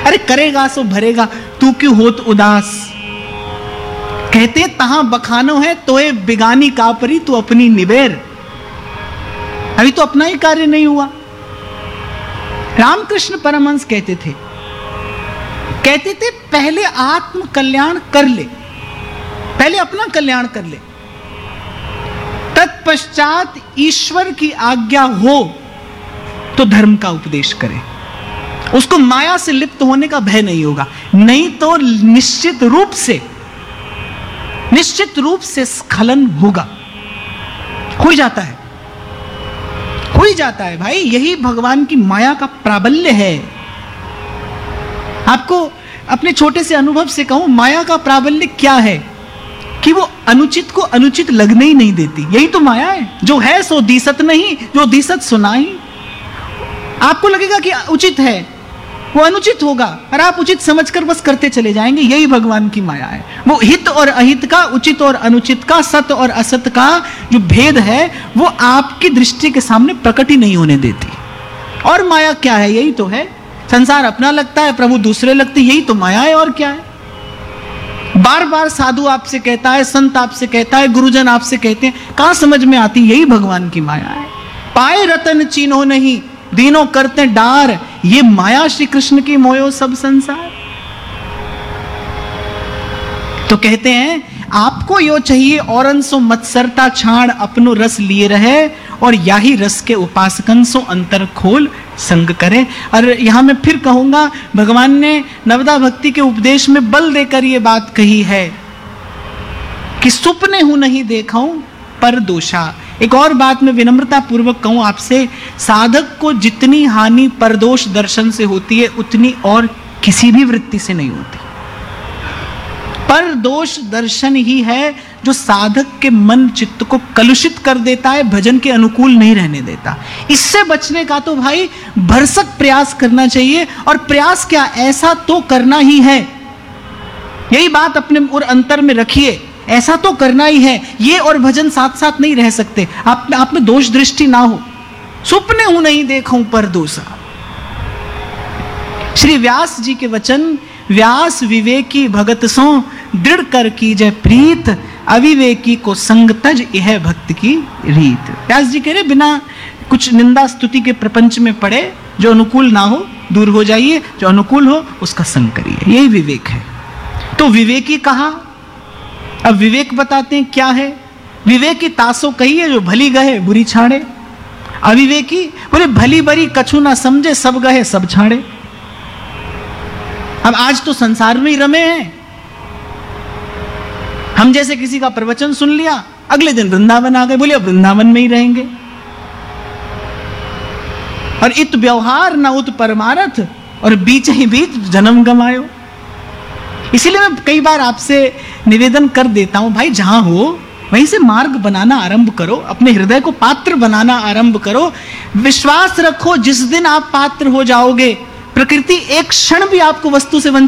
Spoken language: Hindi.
अरे करेगा सो भरेगा, तू क्यों होत उदास। कहते तहां बखानो है तोए बिगानी कापरी, तू अपनी निबेर। अभी तो अपना ही कार्य नहीं हुआ। रामकृष्ण परमहंस कहते थे पहले आत्म कल्याण कर ले, पहले अपना कल्याण कर ले, तत्पश्चात ईश्वर की आज्ञा हो तो धर्म का उपदेश करे। उसको माया से लिप्त होने का भय नहीं होगा, नहीं तो निश्चित रूप से स्खलन होगा। हो जाता है भाई, यही भगवान की माया का प्राबल्य है। आपको अपने छोटे से अनुभव से कहूं, माया का प्राबल्य क्या है कि वो अनुचित को अनुचित लगने ही नहीं देती। यही तो माया है। जो है सो दिसत नहीं, जो दिसत सुना ही। आपको लगेगा कि उचित है, वो अनुचित होगा, और आप उचित समझकर बस करते चले जाएंगे। यही भगवान की माया है। वो हित और अहित का, उचित और अनुचित का, सत्य और असत का जो भेद है वो आपकी दृष्टि के सामने प्रकट ही नहीं होने देती। और माया क्या है? यही तो है। संसार अपना लगता है, प्रभु दूसरे लगते, यही तो माया है। और क्या है? बार बार साधु आपसे कहता है, संत आपसे कहता है, गुरुजन आपसे कहते हैं, कहां समझ में आती? यही भगवान की माया है। पाए रतन चीन्हो नहीं, दीनों करते डार, ये माया श्री कृष्ण की मोयो सब संसार। तो कहते हैं आपको यो चाहिए औरन सो मत्सरता छाण, अपनो रस लिए रहे, और याही रस के उपासकन सो अंतर खोल संग करे। और यहां मैं फिर कहूंगा, भगवान ने नवदा भक्ति के उपदेश में बल देकर ये बात कही है कि सुपने हूं नहीं देखा पर दोषा। एक और बात मैं विनम्रता पूर्वक कहूं आपसे, साधक को जितनी हानि परदोष दर्शन से होती है उतनी और किसी भी वृत्ति से नहीं होती। परदोष दर्शन ही है जो साधक के मन चित्त को कलुषित कर देता है, भजन के अनुकूल नहीं रहने देता। इससे बचने का तो भाई भरसक प्रयास करना चाहिए। और प्रयास क्या, ऐसा तो करना ही है। यही बात अपने और अंतर में रखिए, ऐसा तो करना ही है। ये और भजन साथ साथ नहीं रह सकते। आप में दोष दृष्टि ना हो। सुपने हूं नहीं देखूं पर दोषा। श्री व्यास जी के वचन, व्यास विवेकी भगत सो दृढ़ कर की जय प्रीत, अविवेकी को संग तज यह भक्त की रीत। व्यास जी कह रहे बिना कुछ निंदा स्तुति के प्रपंच में पड़े, जो अनुकूल ना हो दूर हो जाइए, जो अनुकूल हो उसका संग करिए। यही विवेक है। तो विवेकी कहा, अब विवेक बताते हैं क्या है। विवेकी तासो कही है जो भली गहे बुरी छाड़े। अविवेकी बोले भली बरी कछु ना समझे, सब गहे सब छाड़े। अब आज तो संसार में ही रमे हैं। हम जैसे किसी का प्रवचन सुन लिया, अगले दिन वृंदावन आ गए, बोले अब वृंदावन में ही रहेंगे। और इत व्यवहार न उत परमारथ, और बीच ही बीच जन्म गमायो। इसीलिए मैं कई बार आपसे निवेदन कर देता हूं, भाई जहां हो वहीं से मार्ग बनाना आरंभ करो, अपने हृदय को पात्र बनाना आरंभ करो। विश्वास रखो, जिस दिन आप पात्र हो जाओगे, प्रकृति एक क्षण भी आपको वस्तु से